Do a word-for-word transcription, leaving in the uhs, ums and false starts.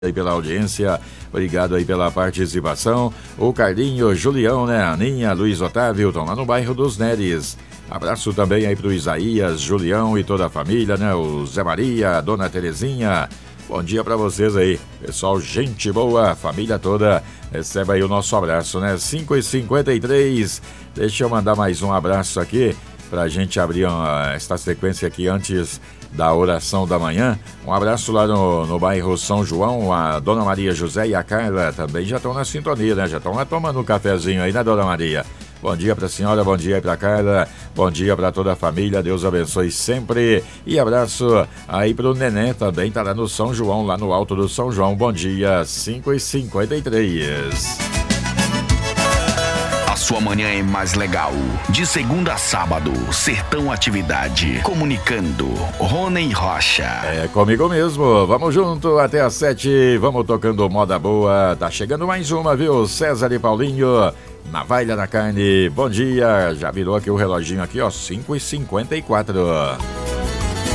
aí pela audiência, obrigado aí pela participação. O Carlinho, Julião, né? Aninha, Luiz Otávio, estão lá no bairro dos Neres. Abraço também aí pro Isaías, Julião e toda a família, né? O Zé Maria, a Dona Terezinha. Bom dia pra vocês aí, pessoal, gente boa, família toda, receba aí o nosso abraço, né? cinco e cinquenta e três, deixa eu mandar mais um abraço aqui pra gente abrir uma, esta sequência aqui antes da oração da manhã. Um abraço lá no, no bairro São João, a Dona Maria José e a Carla também já estão na sintonia, né? Já estão lá tomando um cafezinho aí, né, Dona Maria? Bom dia pra senhora, bom dia aí pra Carla, bom dia pra toda a família, Deus abençoe sempre. E abraço aí pro Neném também, tá lá no São João, lá no Alto do São João. Bom dia, cinco e cinquenta e três. A sua manhã é mais legal. De segunda a sábado, Sertão Atividade. Comunicando, Rony Rocha. É comigo mesmo, vamos junto até às sete, vamos tocando moda boa. Tá chegando mais uma, viu? César e Paulinho, Navalha na Carne. Bom dia, já virou aqui o reloginho aqui, ó, cinco e cinquenta e quatro.